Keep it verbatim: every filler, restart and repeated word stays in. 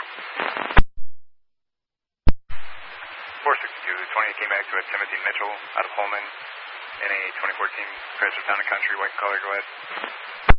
four sixty-two, twenty came back to a Timothy Mitchell out of Holman in a twenty fourteen Chrysler Town & Country, white color, go ahead.